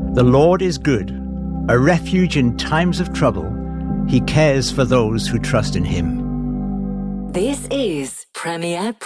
The Lord is good, a refuge in times of trouble. He cares for those who trust in him. This is Premier